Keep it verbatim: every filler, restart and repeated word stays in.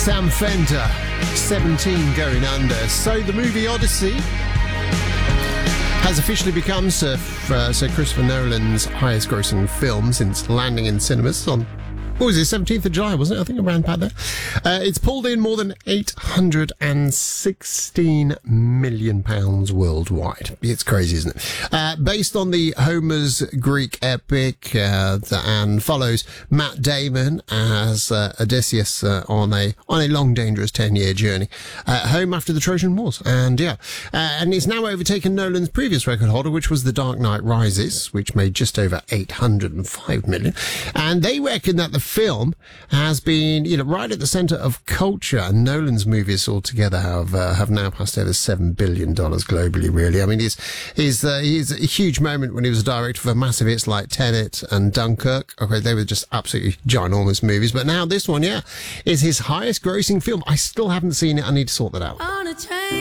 Sam Fender, seventeen going under. So the movie Odyssey has officially become Sir, uh, Sir Christopher Nolan's highest grossing film since landing in cinemas on, what was it, seventeenth of July, wasn't it? I think around about there. Uh, it's pulled in more than eight hundred sixteen million pounds worldwide. It's crazy, isn't it? Uh, based on the Homer's Greek epic, uh, and follows Matt Damon as uh, Odysseus uh, on a on a long, dangerous ten-year journey uh, home after the Trojan Wars. And yeah, uh, and it's now overtaken Nolan's previous record holder, which was The Dark Knight Rises, which made just over eight hundred five million. And they reckon that the film has been, you know, right at the centre of culture, and Nolan's movies altogether have uh, have now passed over seven billion dollars globally. Really, I mean, he's he's uh, he's a huge moment when he was a director for massive hits like Tenet and Dunkirk. Okay, they were just absolutely ginormous movies, but now this one, yeah, is his highest grossing film. I still haven't seen it. I need to sort that out. On a train.